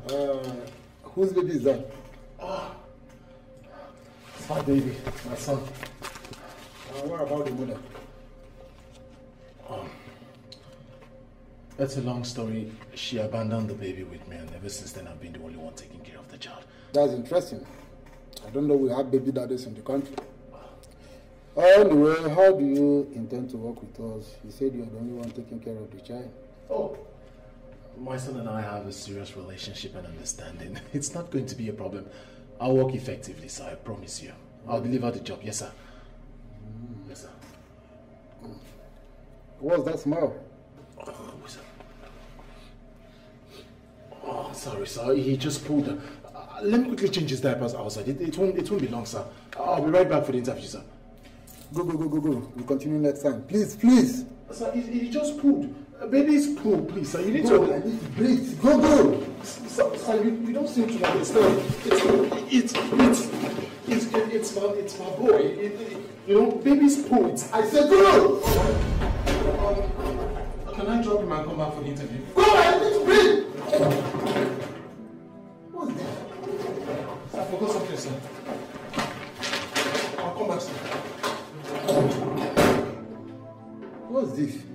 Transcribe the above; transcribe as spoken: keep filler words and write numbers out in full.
Uh, whose baby is that? Oh, it's my baby, my son. Uh, what about the mother? Um, That's a long story. She abandoned the baby with me, and ever since then I've been the only one taking care of the child. That's interesting. I don't know we have baby daddies in the country. Uh, anyway, how do you intend to work with us? You said you're the only one taking care of the child. Oh, my son and I have a serious relationship and understanding. It's not going to be a problem. I'll work effectively, sir, I promise you. I'll deliver the job, yes, sir. Mm. Yes, sir. What's that smell? Oh, sir. Oh, sorry, sir. He just pulled. Uh, let me quickly change his diapers outside. It, it won't. It won't be long, sir. I'll be right back for the interview, sir. Go, go, go, go, go. We'll continue next time. Please, please. Sir, he, he just pulled. Uh, baby's pulled, please, sir. You need go, to. I need to breathe. Go, go. Sir, sir you, you don't seem to understand. It's it's it's it's it's, it's my it's my boy. It, it, you know, baby's pulled. I said go. Um, can I drop him and come back for the interview? Go, I need to breathe. What's that? Sir, I forgot something, sir. I'll come back, sir. What's this?